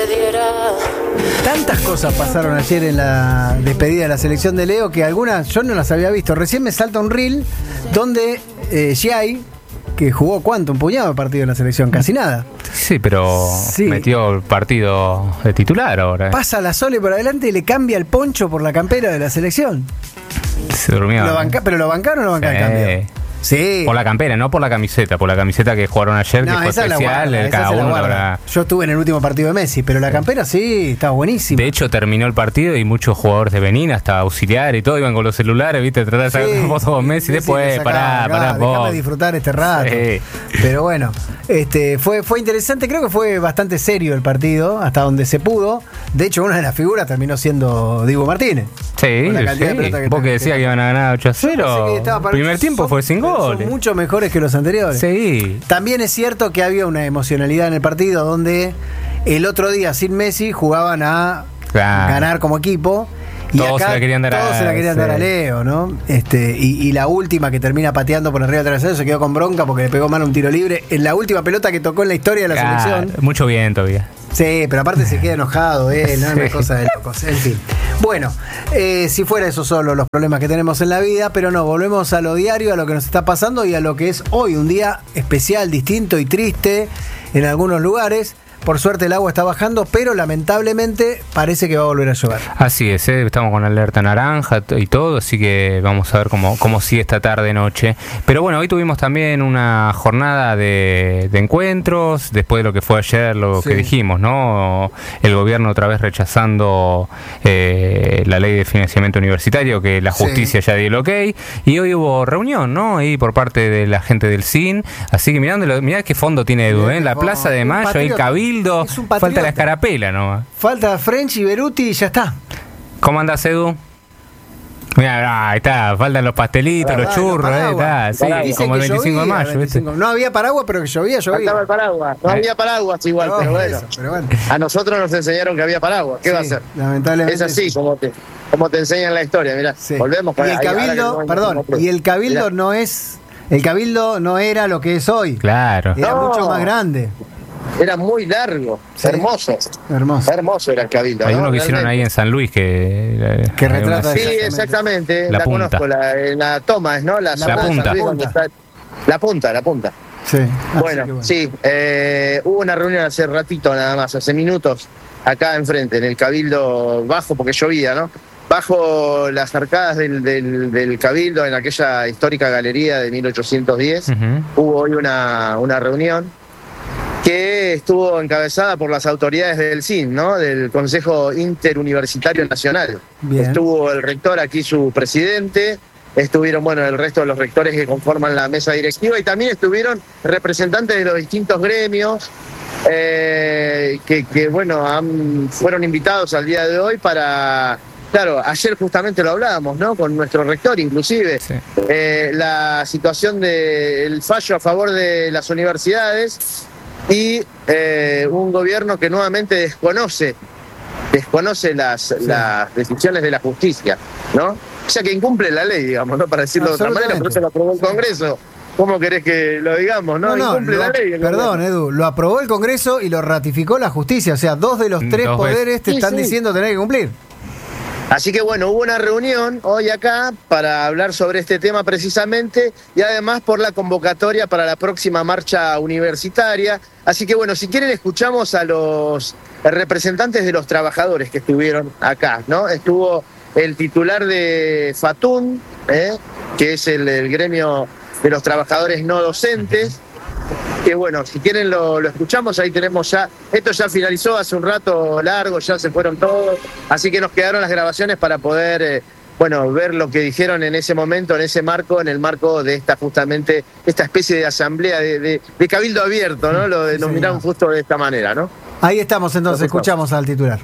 Tantas cosas pasaron ayer en la despedida de la selección de Leo que algunas yo no las había visto. Recién me salta un reel donde Giai, que jugó ¿cuánto? Un puñado de partido en la selección, casi nada. Sí, pero metió el partido de titular ahora. Pasa la Sole por adelante y le cambia el poncho por la campera de la selección. Se durmió. ¿Pero lo bancaron o no bancaron el cambio? Sí. Por la campera, no por la camiseta que jugaron ayer, que fue especial, cada uno habrá... Yo estuve en el último partido de Messi, pero la campera sí, estaba buenísima. De hecho, terminó el partido y muchos jugadores de Benín, hasta auxiliar y todo, iban con los celulares, viste, tratar de sacar fotos con Messi, después, pará, vos. Déjame disfrutar este rato. Sí. Pero bueno, fue interesante, creo que fue bastante serio el partido, hasta donde se pudo. De hecho, una de las figuras terminó siendo Dibu Martínez. Sí. Vos que decías que iban a ganar 8-0. El primer tiempo fue 5 goles. Son mucho mejores que los anteriores. Sí. También es cierto que había una emocionalidad en el partido donde el otro día sin Messi jugaban a ganar como equipo. Y todos acá se la querían dar a Leo, ¿no? Y la última que termina pateando por arriba del trasero se quedó con bronca porque le pegó mal un tiro libre en la última pelota que tocó en la historia de la selección. Mucho viento había. Sí, pero aparte se queda enojado, no es una cosa de locos. En fin. Bueno, si fuera eso solo los problemas que tenemos en la vida, pero no, volvemos a lo diario, a lo que nos está pasando y a lo que es hoy, un día especial, distinto y triste en algunos lugares. Por suerte el agua está bajando, pero lamentablemente parece que va a volver a llover. Así es, estamos con alerta naranja y todo, así que vamos a ver cómo sigue esta tarde-noche. Pero bueno, hoy tuvimos también una jornada de encuentros, después de lo que fue ayer, que dijimos, ¿no? El gobierno otra vez rechazando la ley de financiamiento universitario, que la justicia ya dio el ok, y hoy hubo reunión, ¿no? Ahí por parte de la gente del CIN, así que mirá qué fondo tiene Edu, en la Plaza de Mayo, hay cabildo. Falta la escarapela, ¿no? Falta French y Beruti y ya está. ¿Cómo andás, Edu? Mira, ahí está, faltan los pastelitos, los churros, sí, como el 25 de mayo. No había paraguas, pero que llovía. Faltaba el paraguas, no había paraguas igual, pero bueno. A nosotros nos enseñaron que había paraguas, ¿qué va a ser? Lamentablemente. Es así como te enseñan la historia, mirá. Volvemos para y el cabildo, el cabildo no es... El cabildo no era lo que es hoy. Claro. Era mucho más grande. Era muy largo, hermoso era el cabildo. Hay uno que hicieron ahí en San Luis que retrata. Sí, exactamente, la punta. conozco, la toma, ¿no? La punta. La punta. Sí. Bueno, sí, hubo una reunión hace ratito nada más, hace minutos, acá enfrente, en el cabildo bajo, porque llovía, ¿no? Bajo las arcadas del cabildo, en aquella histórica galería de 1810, hubo hoy una reunión que estuvo encabezada por las autoridades del CIN, ¿no? Del Consejo Interuniversitario Nacional. Bien. Estuvo el rector aquí, su presidente, estuvieron, el resto de los rectores que conforman la mesa directiva y también estuvieron representantes de los distintos gremios que fueron invitados al día de hoy para... Claro, ayer justamente lo hablábamos, ¿no? Con nuestro rector, inclusive, la situación del fallo a favor de las universidades y un gobierno que nuevamente desconoce las decisiones de la justicia, ¿no? O sea, que incumple la ley, digamos, ¿no? Para decirlo de otra manera, pero eso lo aprobó el Congreso. ¿Cómo querés que lo digamos, no? Incumple la ley. Perdón, Edu, lo aprobó el Congreso y lo ratificó la justicia. O sea, 2 de los 3 poderes te están diciendo tener que cumplir. Así que hubo una reunión hoy acá para hablar sobre este tema precisamente y además por la convocatoria para la próxima marcha universitaria. Así que si quieren escuchamos a los representantes de los trabajadores que estuvieron acá, ¿no? Estuvo el titular de FATUN, que es el gremio de los trabajadores no docentes. Que si quieren lo escuchamos, ahí tenemos esto ya finalizó hace un rato largo, ya se fueron todos, así que nos quedaron las grabaciones para poder, ver lo que dijeron en ese momento, en el marco de esta especie de asamblea, de cabildo abierto, ¿no? Lo denominaron justo de esta manera, ¿no? Ahí estamos entonces, escuchamos al titular.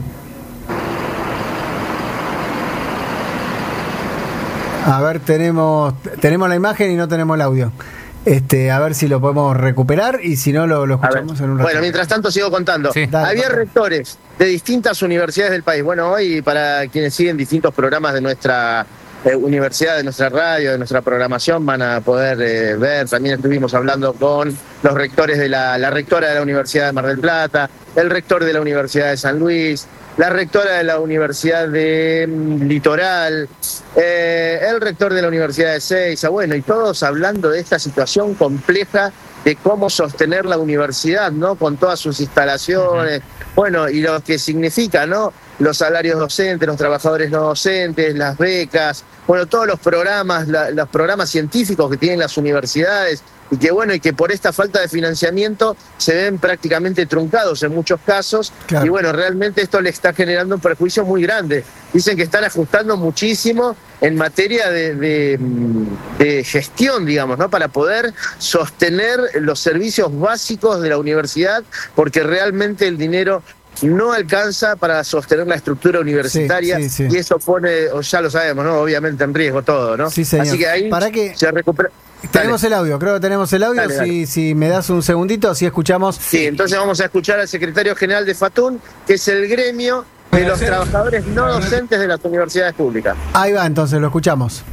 A ver, tenemos la imagen y no tenemos el audio. A ver si lo podemos recuperar y si no lo escuchamos en un rato. Mientras tanto sigo contando. Sí. Había rectores de distintas universidades del país. Hoy para quienes siguen distintos programas de nuestra universidad, de nuestra radio, de nuestra programación, van a poder ver. También estuvimos hablando con los rectores de la rectora de la Universidad de Mar del Plata, el rector de la Universidad de San Luis, la rectora de la Universidad de Litoral, el rector de la Universidad de Seiza, bueno, y todos hablando de esta situación compleja de cómo sostener la universidad, ¿no? Con todas sus instalaciones, bueno, y lo que significa, ¿no? Los salarios docentes, los trabajadores no docentes, las becas, bueno, todos los programas científicos que tienen las universidades, y que bueno, y que por esta falta de financiamiento se ven prácticamente truncados en muchos casos, claro. Y bueno, realmente esto le está generando un perjuicio muy grande. Dicen que están ajustando muchísimo en materia de gestión, digamos, ¿no? Para poder sostener los servicios básicos de la universidad, porque realmente el dinero no alcanza para sostener la estructura universitaria, sí. Y eso pone, ya lo sabemos, ¿no? Obviamente en riesgo todo, ¿no? Sí, señor. Así que ahí ¿para qué? Se recupera. Tenemos el audio, creo que tenemos el audio. Dale. Si me das un segundito, así escuchamos. Sí, entonces vamos a escuchar al secretario general de FATUN, que es el gremio de los trabajadores no docentes de las universidades públicas. Ahí va, entonces lo escuchamos.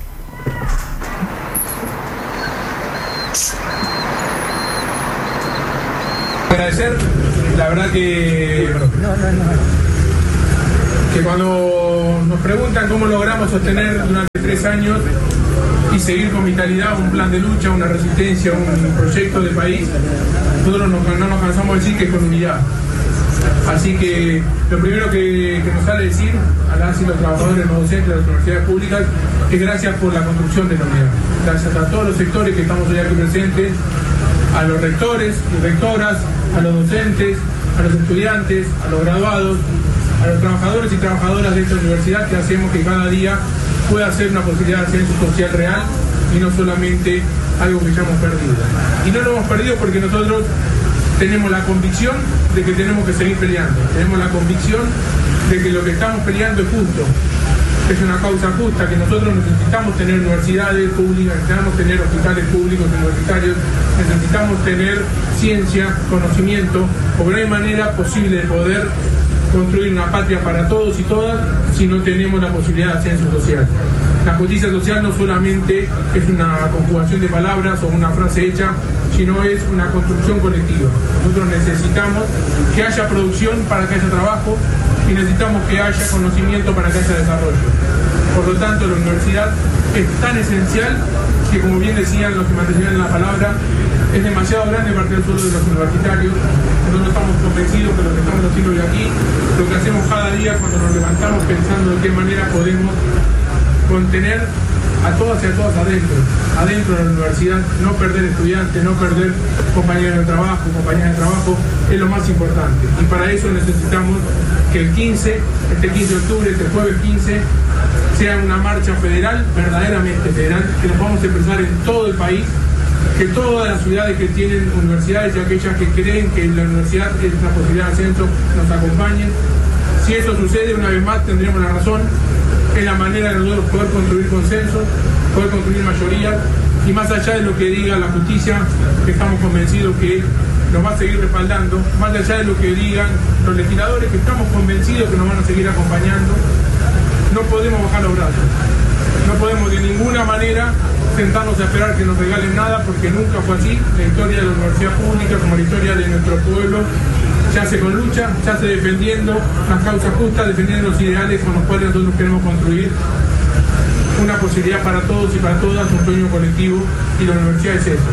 Agradecer, la verdad que cuando nos preguntan cómo logramos sostener durante 3 años y seguir con vitalidad un plan de lucha, una resistencia, un proyecto de país, nosotros no nos cansamos de decir que es con unidad. Así que lo primero que nos sale decir a las y los trabajadores no docentes de las universidades públicas es gracias por la construcción de la unidad. Gracias a todos los sectores que estamos hoy aquí presentes, a los rectores y rectoras, a los docentes, a los estudiantes, a los graduados, a los trabajadores y trabajadoras de esta universidad, que hacemos que cada día pueda ser una posibilidad de ascenso social real y no solamente algo que ya hemos perdido. Y no lo hemos perdido porque nosotros tenemos la convicción de que tenemos que seguir peleando, tenemos la convicción de que lo que estamos peleando es justo, es una causa justa, que nosotros necesitamos tener universidades públicas, necesitamos tener hospitales públicos universitarios, necesitamos tener ciencia, conocimiento, porque no hay manera posible de poder construir una patria para todos y todas si no tenemos la posibilidad de ascenso social. La justicia social no solamente es una conjugación de palabras o una frase hecha, sino es una construcción colectiva. Nosotros necesitamos que haya producción para que haya trabajo y necesitamos que haya conocimiento para que haya desarrollo. Por lo tanto, la universidad es tan esencial que, como bien decían los que me antecedían en la palabra, es demasiado grande parte del suelo de los universitarios. Nosotros estamos convencidos que lo que estamos haciendo hoy aquí, lo que hacemos cada día cuando nos levantamos pensando de qué manera podemos contener a todas y a todas adentro de la universidad, no perder estudiantes, no perder compañeros de trabajo, compañeras de trabajo, es lo más importante. Y para eso necesitamos que el 15, este 15 de octubre, este jueves 15, sea una marcha federal, verdaderamente federal, que nos vamos a expresar en todo el país, que todas las ciudades que tienen universidades y aquellas que creen que la universidad es una posibilidad de ascenso nos acompañen. Si eso sucede, una vez más tendremos la razón. Es la manera de nosotros poder construir consensos, poder construir mayorías, y más allá de lo que diga la justicia, que estamos convencidos que nos va a seguir respaldando, más allá de lo que digan los legisladores, que estamos convencidos que nos van a seguir acompañando, no podemos bajar los brazos. No podemos de ninguna manera sentarnos a esperar que nos regalen nada, porque nunca fue así. La historia de la universidad pública, como la historia de nuestro pueblo, se hace con lucha, se hace defendiendo las causas justas, defendiendo los ideales con los cuales nosotros queremos construir una posibilidad para todos y para todas, un sueño colectivo, y la universidad es eso.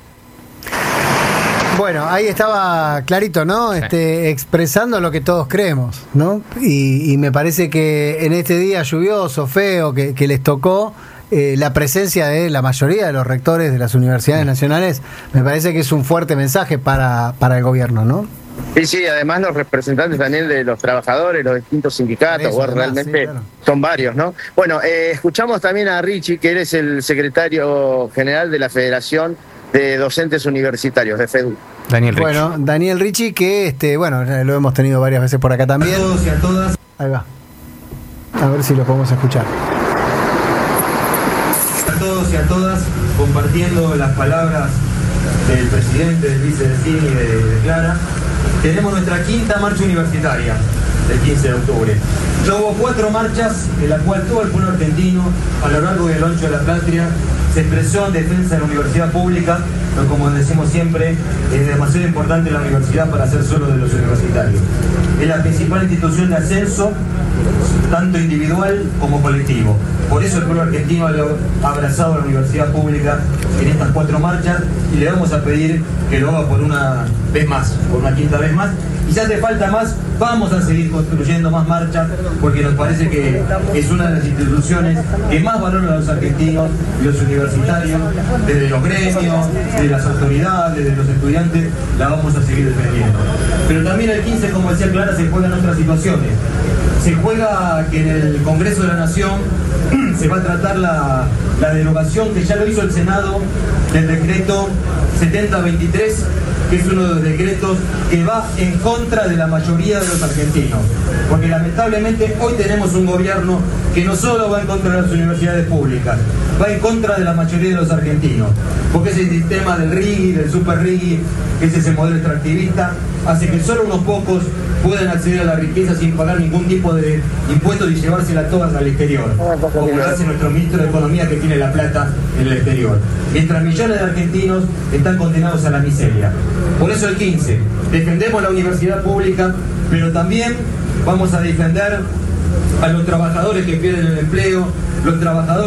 Bueno, ahí estaba clarito, ¿no? Sí. Expresando lo que todos creemos, ¿no? Y me parece que en este día lluvioso, feo, que les tocó, la presencia de la mayoría de los rectores de las universidades nacionales, me parece que es un fuerte mensaje para el gobierno, ¿no? Sí, además los representantes también de los trabajadores, los distintos sindicatos, eso, bueno, realmente sí, claro. Son varios, ¿no? Bueno, escuchamos también a Richie, que eres el secretario general de la Federación de Docentes Universitarios, de FEDU. Daniel Richie. Bueno, Daniel Richie, que bueno, lo hemos tenido varias veces por acá también. A todos y a todas. Ahí va. A ver si lo podemos escuchar. A todos y a todas, compartiendo las palabras del presidente, del vice de Cini y de Clara. Tenemos nuestra quinta marcha universitaria del 15 de octubre. Ya hubo 4 marchas en las cuales todo el pueblo argentino, a lo largo y a lo ancho de la patria, se se expresó en defensa de la universidad pública, pero como decimos siempre, es demasiado importante la universidad para ser solo de los universitarios. Es la principal institución de ascenso, tanto individual como colectivo. Por eso el pueblo argentino ha abrazado a la universidad pública en estas 4 marchas y le vamos a pedir que lo haga por una vez más, por una quinta vez más. Y si hace falta más, vamos a seguir construyendo más marchas, porque nos parece que es una de las instituciones que más valoran a los argentinos y los universitarios, desde los gremios, desde las autoridades, desde los estudiantes, la vamos a seguir defendiendo. Pero también el 15, como decía Clara, se juegan otras situaciones. Se juega que en el Congreso de la Nación se va a tratar la derogación, que ya lo hizo el Senado, del decreto 7023, que es uno de los decretos que va en contra de la mayoría de los argentinos. Porque lamentablemente hoy tenemos un gobierno que no solo va en contra de las universidades públicas, va en contra de la mayoría de los argentinos. Porque ese sistema del RIGI, del super RIGI, que es ese modelo extractivista, hace que solo unos pocos puedan acceder a la riqueza sin pagar ningún tipo de impuestos y llevársela todas al exterior, como lo hace nuestro ministro de Economía, que tiene la plata en el exterior, mientras millones de argentinos están condenados a la miseria. Por eso el 15, defendemos la universidad pública, pero también vamos a defender a los trabajadores que pierden el empleo, los trabajadores